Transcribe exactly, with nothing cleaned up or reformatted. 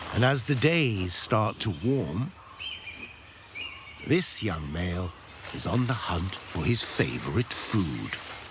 And as the days start to warm, this young male is on the hunt for his favorite food.